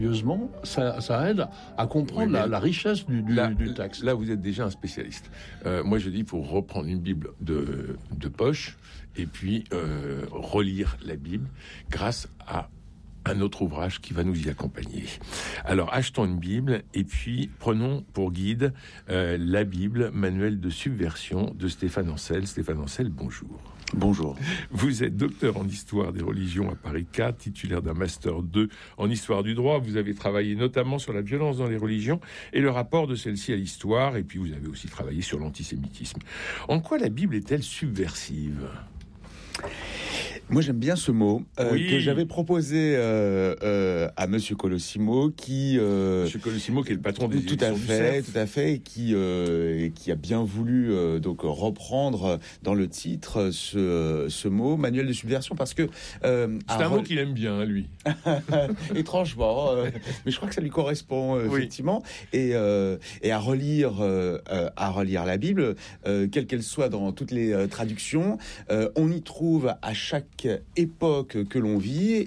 Ça aide à comprendre la richesse du texte. Là, vous êtes déjà un spécialiste. Moi, je dis qu'il faut reprendre une Bible de poche et puis relire la Bible grâce à un autre ouvrage qui va nous y accompagner. Alors, achetons une Bible et puis prenons pour guide la Bible, manuel de subversion de Stéphane Ancel. Stéphane Ancel, bonjour. Bonjour. Vous êtes docteur en histoire des religions à Paris 4, titulaire d'un master 2 en histoire du droit. Vous avez travaillé notamment sur la violence dans les religions et le rapport de celle-ci à l'histoire. Et puis vous avez aussi travaillé sur l'antisémitisme. En quoi la Bible est-elle subversive ? Moi, j'aime bien ce mot que j'avais proposé à Monsieur Colosimo, Monsieur Colosimo, qui est le patron des éditions du Cerf. Tout à fait, et qui a bien voulu donc reprendre dans le titre ce mot, manuel de subversion, parce que c'est un mot qu'il aime bien, lui. Étrangement, mais je crois que ça lui correspond effectivement. Et à relire la Bible, quelle qu'elle soit dans toutes les traductions, on y trouve à chaque époque que l'on vit,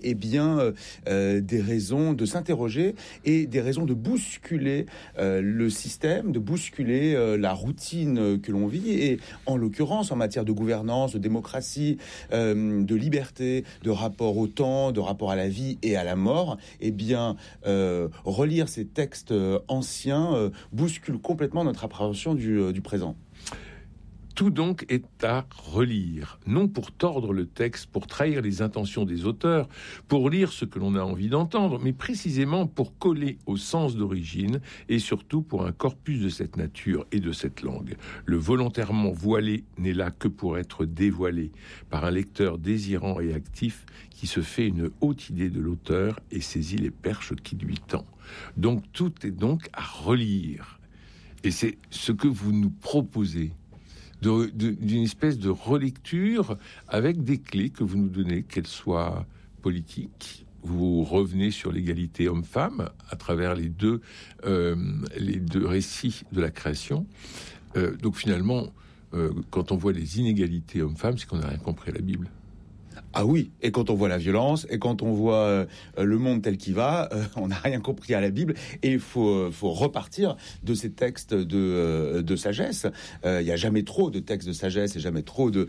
des raisons de s'interroger et des raisons de bousculer le système, de bousculer la routine que l'on vit. Et en l'occurrence, en matière de gouvernance, de démocratie, de liberté, de rapport au temps, de rapport à la vie et à la mort, relire ces textes anciens bouscule complètement notre appréhension du présent. Tout donc est à relire, non pour tordre le texte, pour trahir les intentions des auteurs, pour lire ce que l'on a envie d'entendre, mais précisément pour coller au sens d'origine et surtout pour un corpus de cette nature et de cette langue. Le volontairement voilé n'est là que pour être dévoilé par un lecteur désirant et actif qui se fait une haute idée de l'auteur et saisit les perches qui lui tend. Donc tout est donc à relire. Et c'est ce que vous nous proposez. D'une espèce de relecture avec des clés que vous nous donnez, qu'elles soient politiques. Vous revenez sur l'égalité homme-femme à travers les deux récits de la création. Donc finalement, quand on voit les inégalités homme-femme, c'est qu'on n'a rien compris à la Bible. Ah oui, et quand on voit la violence, et quand on voit le monde tel qu'il va, on n'a rien compris à la Bible, et il faut repartir de ces textes de sagesse. Il n'y a jamais trop de textes de sagesse et jamais trop de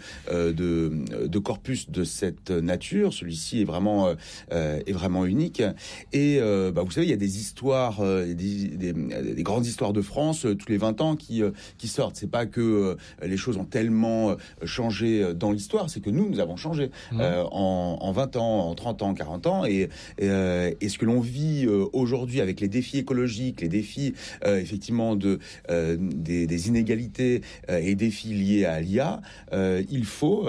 corpus de cette nature. Celui-ci est vraiment unique. Et vous savez, il y a des histoires, des grandes histoires de France tous les 20 ans qui sortent. C'est pas que les choses ont tellement changé dans l'histoire, c'est que nous avons changé. En 20 ans, en 30 ans, 40 ans, et ce que l'on vit aujourd'hui avec les défis écologiques, les défis effectivement des inégalités et défis liés à l'IA, il faut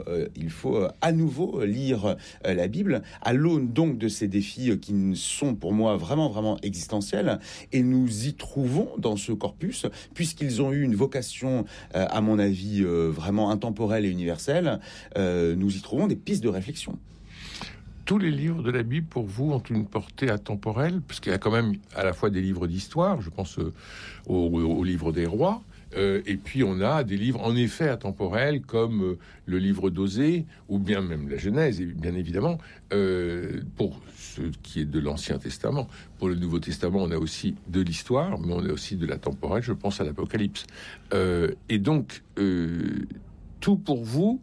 à nouveau lire la Bible à l'aune donc de ces défis qui sont pour moi vraiment vraiment existentiels, et nous y trouvons dans ce corpus, puisqu'ils ont eu une vocation à mon avis vraiment intemporelle et universelle, nous y trouvons des pistes de réflexion. Tous les livres de la Bible, pour vous, ont une portée atemporelle, parce qu'il y a quand même à la fois des livres d'histoire, je pense au livre des rois, et puis on a des livres en effet atemporels, comme le livre d'Osée, ou bien même la Genèse, et bien évidemment, pour ce qui est de l'Ancien Testament. Pour le Nouveau Testament, on a aussi de l'histoire, mais on a aussi de l'atemporel, je pense à l'Apocalypse. Et donc, tout pour vous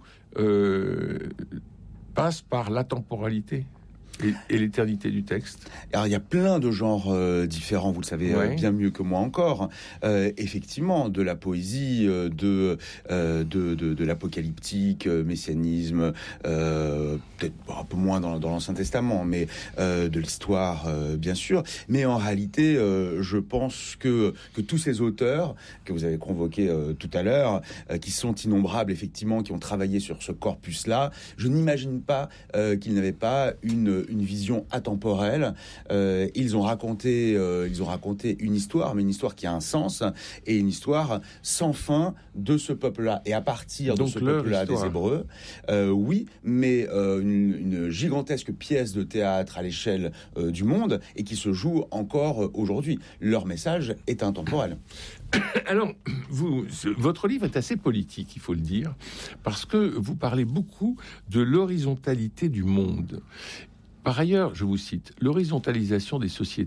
passe par la temporalité et l'éternité du texte. Alors il y a plein de genres différents, vous le savez bien mieux que moi encore. Effectivement, de la poésie, de l'apocalyptique, messianisme, peut-être un peu moins dans l'Ancien Testament, mais de l'histoire, bien sûr. Mais en réalité, je pense que tous ces auteurs que vous avez convoqués tout à l'heure, qui sont innombrables effectivement, qui ont travaillé sur ce corpus-là, je n'imagine pas qu'ils n'avaient pas une vision atemporelle. Ils ont raconté une histoire, mais une histoire qui a un sens, et une histoire sans fin de ce peuple-là. Et à partir de ce peuple-là, des Hébreux, oui, mais une gigantesque pièce de théâtre à l'échelle du monde, et qui se joue encore aujourd'hui. Leur message est intemporel. Alors, votre livre est assez politique, il faut le dire, parce que vous parlez beaucoup de l'horizontalité du monde. Par ailleurs, je vous cite, l'horizontalisation des sociétés